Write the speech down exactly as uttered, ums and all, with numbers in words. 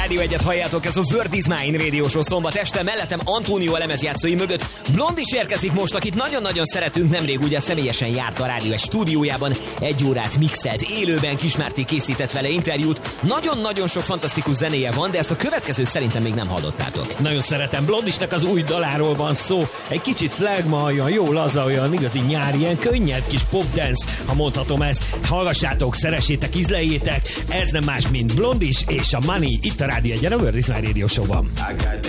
Rádió egyet halljátok, ez a Word is Mine Radio Show szombat este, mellettem Antónió a lemezjátszói mögött. Blond is érkezik most, akit nagyon-nagyon szeretünk, nemrég ugye személyesen járt a Rádió egy stúdiójában, egy órát mixelt, élőben Kismárté készített vele interjút. Nagyon-nagyon sok fantasztikus zenéje van, de ezt a következő szerintem még nem hallottátok. Nagyon szeretem, Blondisnak az új daláról van szó, egy kicsit flagma, olyan jó laza, olyan igazi nyári, ilyen könnyed kis popdance, ha mondhatom ezt. Hallgassátok, szeressétek, ízleljétek, ez nem más, mint Blondis és a Money itt a Rádió egyen, a Word is Mine Radio Show-ban.